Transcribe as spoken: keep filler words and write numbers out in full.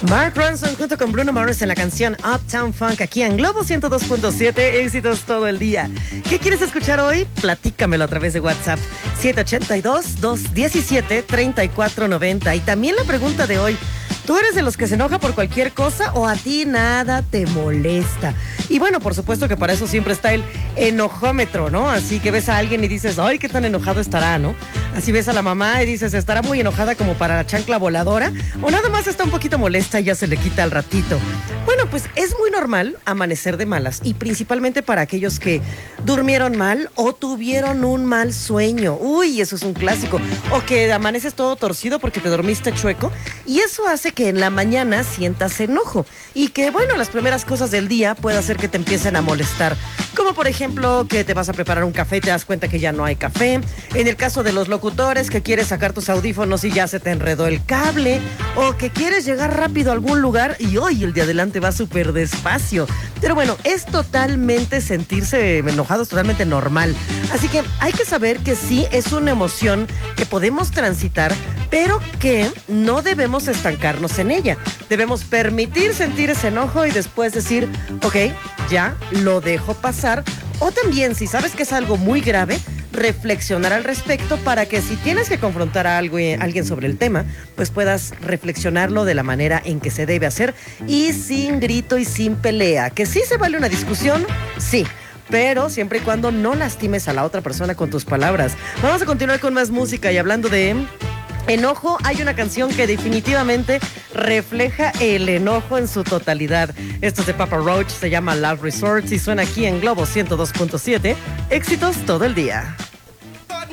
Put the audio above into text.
Mark Ronson junto con Bruno Mars en la canción Uptown Funk aquí en Globo ciento dos punto siete, éxitos todo el día. ¿Qué quieres escuchar hoy? Platícamelo a través de WhatsApp siete ocho dos, dos uno siete, tres cuatro nueve cero. Y también la pregunta de hoy: ¿tú eres de los que se enoja por cualquier cosa o a ti nada te molesta? Y bueno, por supuesto que para eso siempre está el enojómetro, ¿no? Así que ves a alguien y dices, ay, qué tan enojado estará, ¿no? Así ves a la mamá y dices, ¿estará muy enojada como para la chancla voladora? ¿O nada más está un poquito molesta y ya se le quita al ratito? Bueno, pues es muy normal amanecer de malas, y principalmente para aquellos que durmieron mal o tuvieron un mal sueño. Uy, eso es un clásico. O que amaneces todo torcido porque te dormiste chueco, y eso hace que en la mañana sientas enojo y que, bueno, las primeras cosas del día puede hacer que te empiecen a molestar. Como por ejemplo que te vas a preparar un café y te das cuenta que ya no hay café. En el caso de los locutores, que quieres sacar tus audífonos y ya se te enredó el cable. O que quieres llegar rápido a algún lugar y hoy el de adelante va súper despacio. Pero bueno, es totalmente sentirse enojado, es totalmente normal. Así que hay que saber que sí es una emoción que podemos transitar, pero que no debemos estancarnos en ella. Debemos permitir sentir ese enojo y después decir, ok, ya lo dejo pasar. O también, si sabes que es algo muy grave, reflexionar al respecto para que si tienes que confrontar a, algo, a alguien sobre el tema, pues puedas reflexionarlo de la manera en que se debe hacer y sin grito y sin pelea. Que sí se vale una discusión, sí, pero siempre y cuando no lastimes a la otra persona con tus palabras. Vamos a continuar con más música, y hablando de enojo, hay una canción que definitivamente refleja el enojo en su totalidad. Esto es de Papa Roach, se llama Love Resort y suena aquí en Globo ciento dos punto siete. Éxitos todo el día.